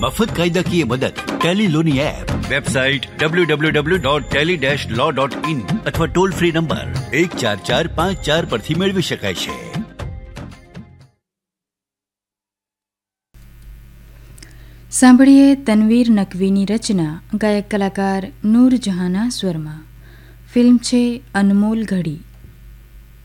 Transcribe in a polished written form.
મફત કાયદાકીય મદદ ટેલી લોની એપ, વેબસાઇટ www.tele-law.in અથવા ટોલ ફ્રી નંબર 14454 પરથી મેળવી શકાય છે. સાંભળીએ તનવીર નકવીની રચના, ગાયક કલાકાર નૂરજહાંના સ્વરમાં. ફિલ્મ છે અનમોલ ઘડી.